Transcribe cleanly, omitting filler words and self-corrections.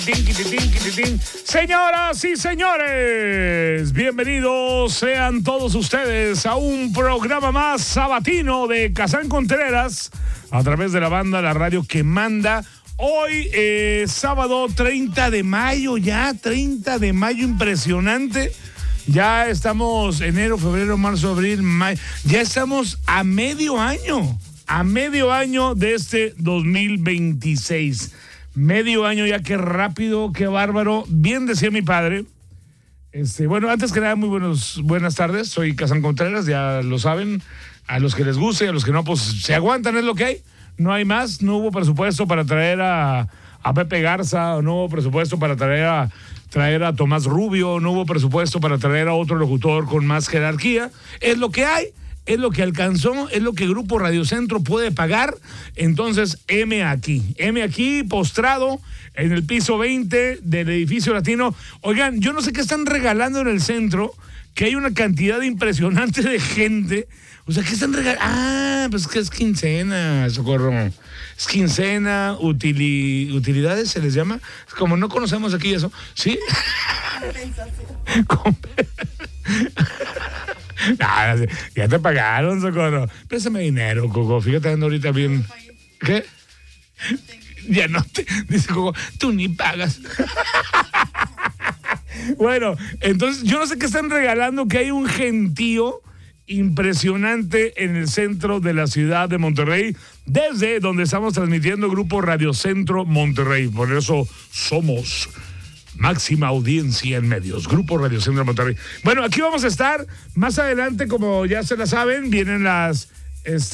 Señoras y señores, bienvenidos sean todos ustedes a un programa más sabatino de Kazán Contreras a través de la banda La Radio que Manda. Hoy, sábado 30 de mayo, ya 30 de mayo, impresionante. Ya estamos enero, febrero, marzo, abril, mayo. Ya estamos a medio año de este 2026. Medio año ya, qué rápido, qué bárbaro. Bien decía mi padre. Bueno, antes que nada, muy buenas tardes. Soy Kazán Contreras, ya lo saben. A los que les guste, a los que no, pues se aguantan, es lo que hay. No hay más, no hubo presupuesto para traer a Pepe Garza, no hubo presupuesto para traer a Tomás Rubio, no hubo presupuesto para traer a otro locutor con más jerarquía. Es lo que hay. Es lo que alcanzó, es lo que Grupo Radio Centro puede pagar. Entonces, M aquí, postrado en el piso 20 del edificio latino. Oigan, yo no sé qué están regalando en el centro, que hay una cantidad impresionante de gente. O sea, ¿qué están regalando? Pues que es quincena, Socorro. Es quincena, utilidades se les llama. Como no conocemos aquí eso, ¿sí? Ya te pagaron, Socorro. Préstame dinero, Coco. Fíjate, ando ahorita bien. ¿Qué? Ya no te. Dice Coco, tú ni pagas. Bueno, entonces yo no sé qué están regalando, que hay un gentío impresionante en el centro de la ciudad de Monterrey, desde donde estamos transmitiendo Grupo Radio Centro Monterrey. Por eso somos máxima audiencia en medios, Grupo Radio Centro Monterrey. Bueno, aquí vamos a estar más adelante, como ya se la saben, vienen las